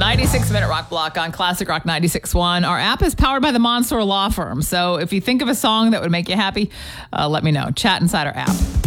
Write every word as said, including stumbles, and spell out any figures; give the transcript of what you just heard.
ninety-six minute rock block on Classic Rock ninety-six point one. Our app is powered by the Monsoor Law Firm. So if you think of a song that would make you happy, uh, let me know. Chat inside our app.